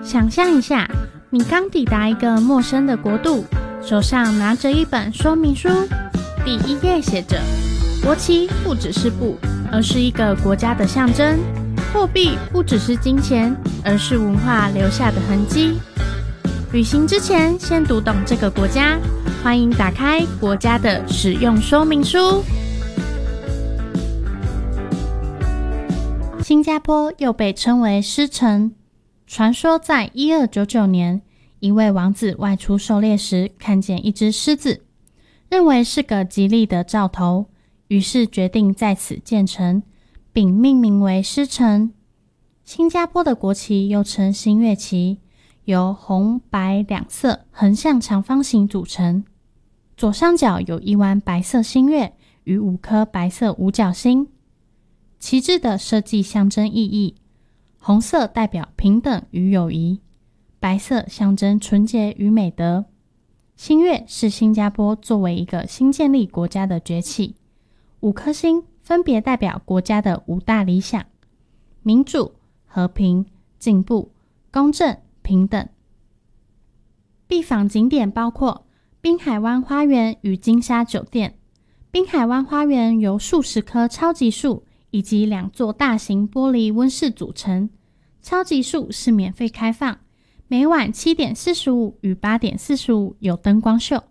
想象一下，你刚抵达一个陌生的国度，手上拿着一本说明书，第一页写着：国旗不只是布，而是一个国家的象征；货币不只是金钱，而是文化留下的痕迹。旅行之前，先读懂这个国家。欢迎打开国家的使用说明书。新加坡又被称为狮城，传说在1299年，一位王子外出狩猎时看见一只狮子，认为是个吉利的兆头，于是决定在此建城，并命名为狮城。新加坡的国旗又称新月旗，由红白两色横向长方形组成，左上角有一弯白色新月与5颗白色五角星。旗帜的设计象征意义，红色代表平等与友谊，白色象征纯洁与美德。新月是新加坡作为一个新建立国家的崛起，5颗星分别代表国家的5大理想：民主、和平、进步、公正、平等。必访景点包括滨海湾花园与金沙酒店。滨海湾花园由数十棵超级树以及2座大型玻璃温室组成。超级树是免费开放，每晚7点45与8点45有灯光秀。